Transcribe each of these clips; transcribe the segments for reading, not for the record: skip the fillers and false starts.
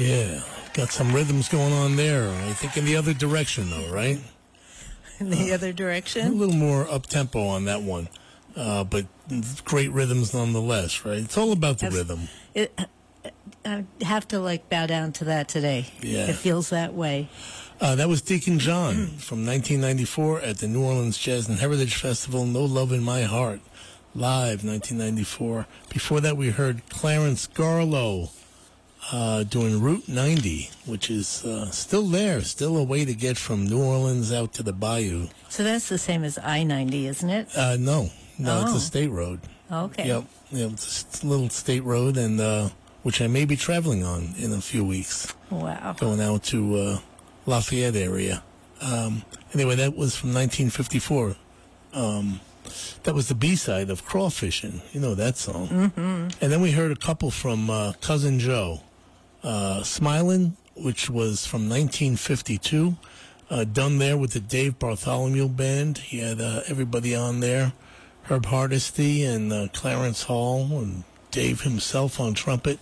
Yeah, got some rhythms going on there. I think in the other direction, though, right? In the other direction? A little more up-tempo on that one. But great rhythms nonetheless, right? It's all about the rhythm. I have to, bow down to that today. Yeah. It feels that way. That was Deacon John from 1994 at the New Orleans Jazz and Heritage Festival, No Love in My Heart, live, 1994. Before that, we heard Clarence Garlow doing Route 90, which is still there, still a way to get from New Orleans out to the bayou. So that's the same as I-90, isn't it? No, it's a state road. Okay. Yep, it's a little state road, and which I may be traveling on in a few weeks. Wow. Going out to Lafayette area. Anyway, that was from 1954. That was the B-side of Crawfishing. You know that song. Mm-hmm. And then we heard a couple from Cousin Joe. Smilin', which was from 1952. Done there with the Dave Bartholomew Band. He had everybody on there. Herb Hardesty and Clarence Hall and Dave himself on trumpet.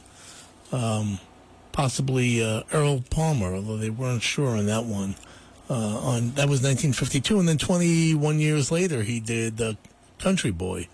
Possibly Earl Palmer, although they weren't sure on that one. That was 1952, and then 21 years later, he did Country Boy.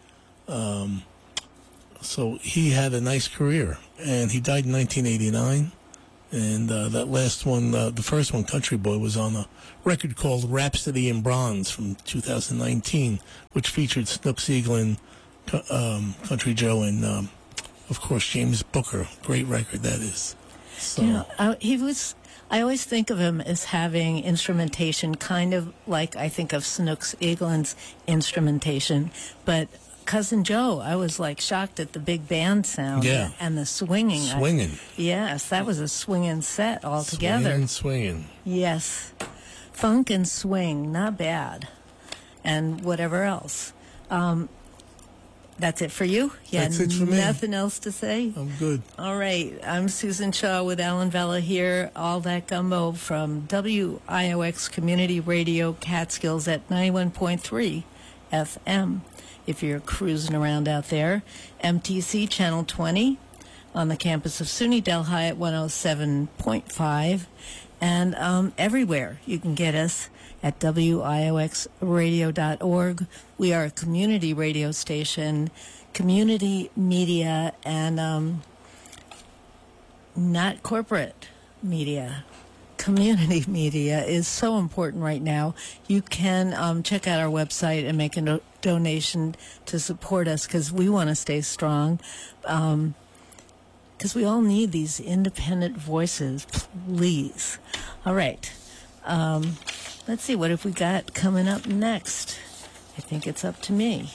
So he had a nice career, and he died in 1989. And that last one, the first one, Country Boy, was on a record called Rhapsody in Bronze from 2019, which featured Snooks Eaglin, Country Joe, and of course James Booker. Great record that is. So. I always think of him as having instrumentation kind of like I think of Snooks Eaglin's instrumentation. But Cousin Joe, I was shocked at the big band sound and the swinging. Swinging. Yes, that was a swinging set altogether. Swinging. Yes. Funk and swing, not bad. And whatever else. That's it for you? That's it for me. Nothing else to say? I'm good. All right. I'm Susan Shaw with Alan Vella here. All that gumbo from WIOX Community Radio Catskills at 91.3 FM. If you're cruising around out there. MTC Channel 20 on the campus of SUNY Delhi at 107.5. And everywhere you can get us at WIOXradio.org. We are a community radio station, community media, and not corporate media. Community media is so important right now. You can check out our website and make a donation to support us because we want to stay strong. Because we all need these independent voices, please. All right. Let's see, what have we got coming up next? I think it's up to me.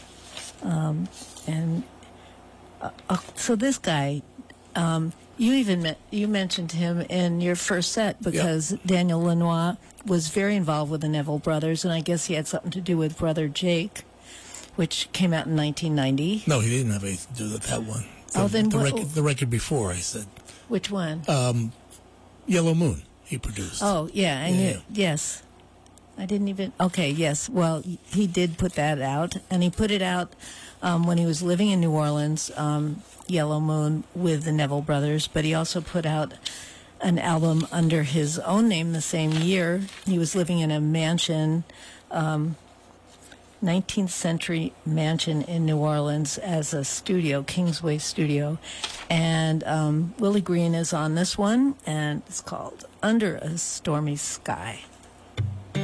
So this guy, you mentioned him in your first set because Daniel Lanois was very involved with the Neville Brothers, and I guess he had something to do with Brother Jake, which came out in 1990. No, he didn't have anything to do with that one. The record before, I said. Which one? Yellow Moon, he produced. Oh, yeah, I knew. Yes. I didn't even... Okay, yes. Well, he did put that out, and he put it out when he was living in New Orleans, Yellow Moon, with the Neville Brothers, but he also put out an album under his own name the same year. He was living in a mansion, 19th century mansion in New Orleans as a studio, Kingsway Studio. And Willie Green is on this one, and it's called Under a Stormy Sky.